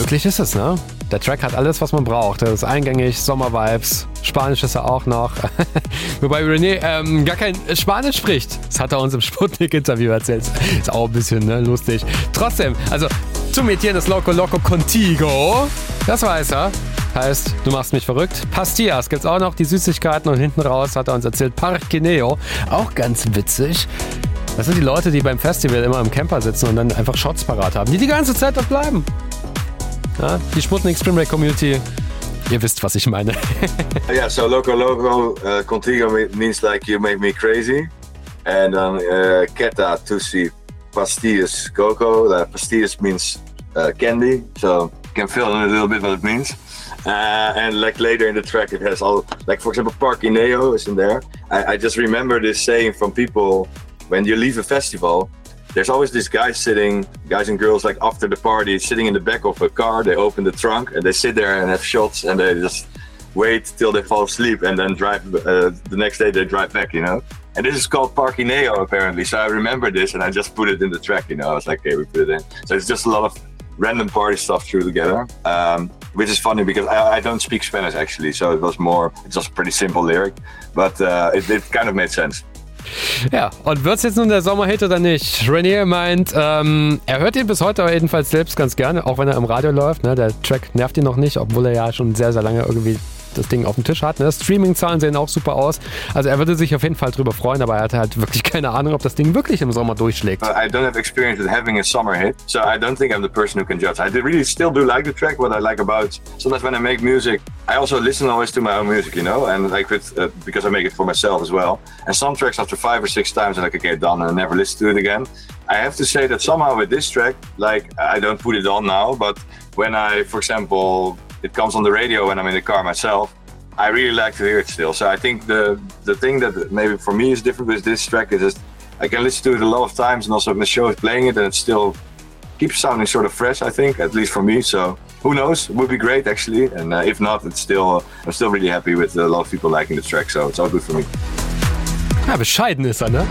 möglich ist es, ne? Der Track hat alles, was man braucht. Er ist eingängig, Sommer-Vibes, Spanisch ist er auch noch. Wobei René gar kein Spanisch spricht. Das hat er uns im Sputnik-Interview erzählt. Ist auch ein bisschen lustig. Trotzdem, also, tu me tienes loco loco contigo. Das weiß er. Heißt, du machst mich verrückt. Pastillas gibt's auch noch, die Süßigkeiten. Und hinten raus hat er uns erzählt, Parquineo. Auch ganz witzig. Das sind die Leute, die beim Festival immer im Camper sitzen und dann einfach Shots parat haben, die ganze Zeit dort bleiben. Ja, die Sputnik Spring Break Community, ihr wisst, was ich meine. Yeah, so loco loco contigo means like you make me crazy. And then Keta Tusi pastillas coco. Pastillas means candy, so you can fill in a little bit what it means. And like later in the track it has all, like for example Parquineo is in there. I just remember this saying from people when you leave a festival. There's always this guys and girls like after the party sitting in the back of a car. They open the trunk and they sit there and have shots and they just wait till they fall asleep and then drive. The next day they drive back, you know. And this is called Parquineo apparently. So I remember this and I just put it in the track, you know. I was like, okay, we put it in. So it's just a lot of random party stuff through together, which is funny because I don't speak Spanish actually. So it's just a pretty simple lyric, but it kind of made sense. Ja, und wird's jetzt nun der Sommerhit oder nicht? René meint, er hört ihn bis heute aber jedenfalls selbst ganz gerne, auch wenn er im Radio läuft. Ne? Der Track nervt ihn noch nicht, obwohl er ja schon sehr, sehr lange irgendwie das Ding auf dem Tisch hat. Ne? Streaming-Zahlen sehen auch super aus. Also er würde sich auf jeden Fall drüber freuen, aber er hat halt wirklich keine Ahnung, ob das Ding wirklich im Sommer durchschlägt. I don't have experience with having a summer hit, so I don't think I'm the person who can judge. I really still do like the track. What I like about sometimes when I make music, I also listen always to my own music, you know, and like with because I make it for myself as well. And some tracks after 5 or 6 times, I'm like, okay, done, and I never listen to it again. I have to say that somehow with this track, like I don't put it on now, but when I, for example, it comes on the radio when I'm in the car myself, I really like to hear it still. So I think the thing that maybe for me is different with this track is just I can listen to it a lot of times, and also when the show is playing it, and it still keeps sounding sort of fresh, I think, at least for me. So who knows? It would be great actually, and if not, I'm still really happy with a lot of people liking the track. So it's all good for me. Ja, bescheiden ist er, ne?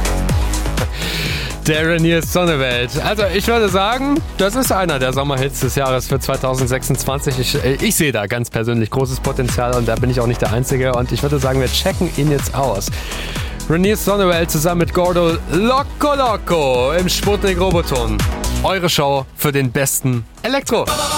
Der René Sonneveld. Also ich würde sagen, das ist einer der Sommerhits des Jahres für 2026. Ich sehe da ganz persönlich großes Potenzial und da bin ich auch nicht der Einzige. Und ich würde sagen, wir checken ihn jetzt aus. René Sonneveld zusammen mit Gordo Loco Loco im Sputnik Roboton. Eure Show für den besten Elektro.